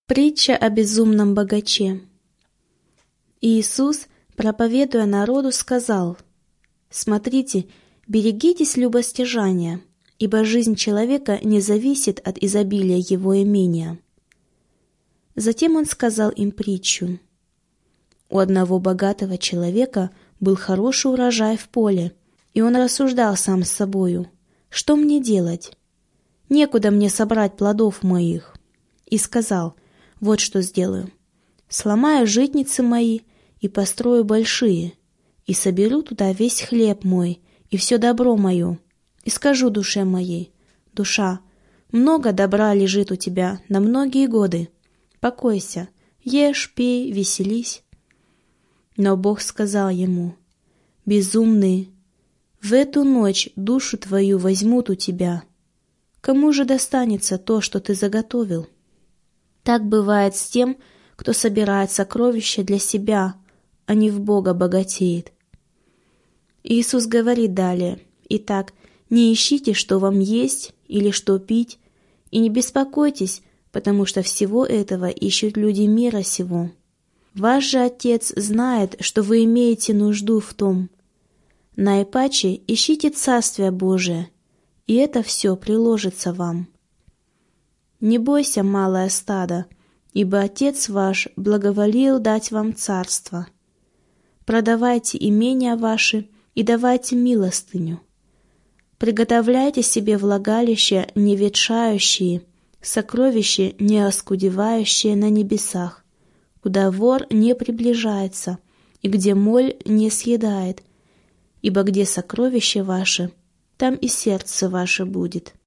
Притча о безумном богаче. Иисус, проповедуя народу, сказал: «Смотрите, берегитесь любостяжания, ибо жизнь человека не зависит от изобилия его имения». Затем он сказал им притчу. У одного богатого человека был хороший урожай в поле, и он рассуждал сам с собою: «Что мне делать? Некуда мне собрать плодов моих». И сказал: «Вот что сделаю. Сломаю житницы мои и построю большие, и соберу туда весь хлеб мой и все добро мое, и скажу душе моей: душа, много добра лежит у тебя на многие годы. Покойся, ешь, пей, веселись». Но Бог сказал ему: «Безумный, в эту ночь душу твою возьмут у тебя. Кому же достанется то, что ты заготовил?» Так бывает с тем, кто собирает сокровища для себя, а не в Бога богатеет. Иисус говорит далее: «Итак, не ищите, что вам есть или что пить, и не беспокойтесь, потому что всего этого ищут люди мира сего. Ваш же Отец знает, что вы имеете нужду в том. Наипаче ищите Царствие Божие, и это все приложится вам. Не бойся, малое стадо, ибо Отец ваш благоволил дать вам царство. Продавайте имения ваши и давайте милостыню. Приготовляйте себе влагалища не ветшающие, сокровища не оскудевающие на небесах, куда вор не приближается и где моль не съедает, ибо где сокровище ваше, там и сердце ваше будет».